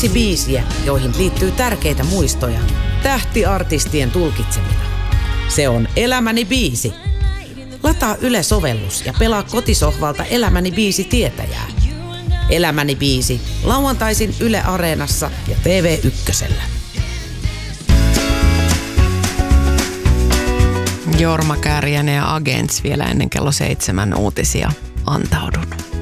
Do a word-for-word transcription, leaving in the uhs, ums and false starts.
Viisi biisiä, joihin liittyy tärkeitä muistoja, tähtiartistien tulkitsemina. Se on Elämäni biisi. Lataa Yle-sovellus ja pelaa kotisohvalta Elämäni biisi tietäjää. Elämäni biisi, lauantaisin Yle Areenassa ja T V Ykkösellä. Jorma Kääriäinen ja Agents vielä ennen kello seitsemän uutisia. Antaudun.